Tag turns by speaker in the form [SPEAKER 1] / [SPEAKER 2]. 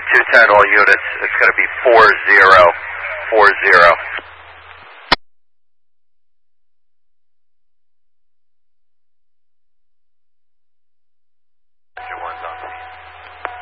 [SPEAKER 1] 210 all units. It's going to be 4040.